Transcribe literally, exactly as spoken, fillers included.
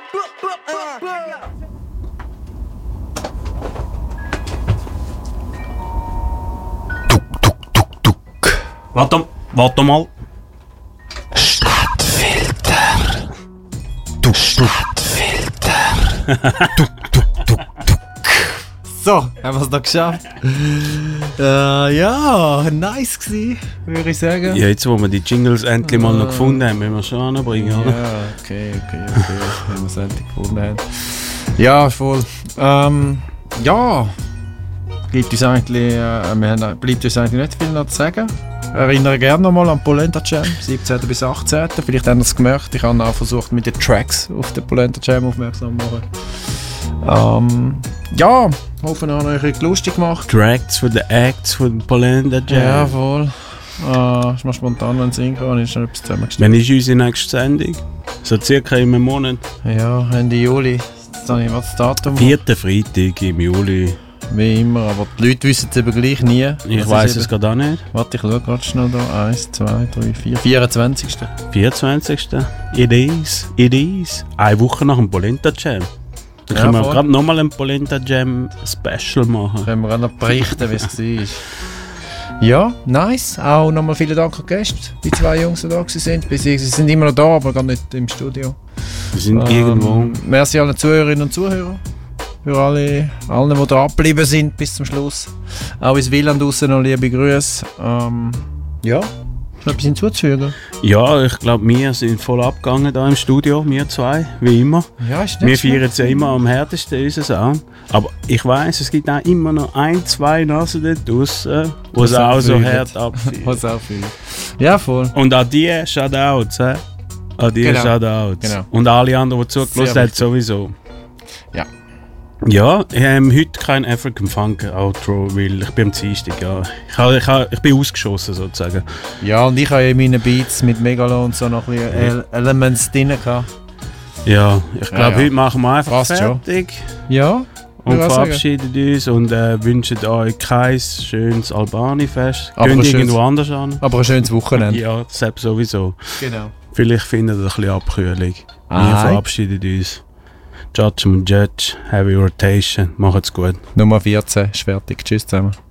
Warte, warte mal. Stadtfilter. Du Stadtfilter. Duck, duck, duck, duck. So, haben wir es noch geschafft. äh, ja, nice gsi, würde ich sagen. Ja, jetzt, wo wir die Jingles endlich mal noch gefunden haben, müssen wir schon anbringen, oder? Ja, okay, okay, okay, wenn wir es endlich gefunden haben. Ja, voll. Ähm, ja, gibt uns eigentlich, äh, wir haben, bleibt uns eigentlich nicht viel noch zu sagen. Ich erinnere gerne nochmal an Polenta Jam, siebzehnten bis achtzehnten Vielleicht haben Sie es gemerkt. Ich habe auch versucht, mit den Tracks auf den Polenta Jam aufmerksam zu machen. Ähm, ja, hoffe, ich habe euch lustig gemacht. Tracks für die Acts von Polenta Jam. Ja, voll. Äh, ist mal spontan, wenn es hinkommt, ist schon etwas zusammengestellt. Wann ist unsere nächste Sendung? So circa im Monat? Ja, Ende Juli. Jetzt habe ich was das Datum. Vierter Freitag im Juli. Wie immer, aber die Leute wissen es eben gleich nie. Ich weiss es gerade auch nicht. Warte, ich schaue gerade schnell da. eins, zwei, drei, vier. vierundzwanzigsten vierundzwanzigsten It is, it is. Eine Woche nach dem Polenta Jam. Dann Ja, können wir voll. gerade nochmal ein Polenta Jam Special machen. Können wir auch noch berichten, wie es war. Ja, nice. Auch nochmal vielen Dank an die Gäste, die zwei Jungs, die da sind. Sie sind immer noch da, aber gar nicht im Studio. Wir sind Ähm, irgendwo. Merci allen Zuhörerinnen und Zuhörern. Für alle, allen, die da geblieben sind bis zum Schluss. Auch ins Wieland draussen noch liebe Grüße. Ähm, ja, ist noch etwas hinzuzufügen? Ja, ich glaube, wir sind voll abgegangen da im Studio, wir zwei, wie immer. Ja, ist Wir nicht feiern es ja immer am härtesten, unseren Sound. Aber ich weiss, es gibt auch immer noch ein, zwei Nasen dort draussen, die es auch so hart abfeiern. Was auch viel. Ja, voll. Und an die Shoutouts, hä? An die Genau. Shoutouts. Genau. Und alle anderen, die zugelassen Sehr haben, wichtig. sowieso. Ja. Ja, ähm, heute kein African Funk Outro, weil ich bin am Dienstag, ja. Ich, ha, ich, ha, ich bin ausgeschossen sozusagen. Ja, und ich habe ja in meinen Beats mit Megalo und so noch ein bisschen El- Elements drin gehabt. Ja, ich glaube, Ja, ja. heute machen wir einfach Passt schon. fertig Ja, und würde ich auch verabschieden uns und äh, wünschen euch kein schönes Albani-Fest. Aber Geht ein irgendwo schönes- anders an. aber ein schönes Wochenende. Ja, selbst sowieso. Genau. Vielleicht findet ihr ein bisschen Abkühlung. Wir Aye. verabschieden uns. Judge und Judge, Heavy Rotation, macht's gut. Nummer vierzehn ist fertig. Tschüss zusammen.